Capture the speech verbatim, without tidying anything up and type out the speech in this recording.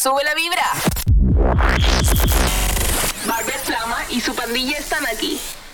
Sube la vibra. Barbet Flama y su pandilla están aquí.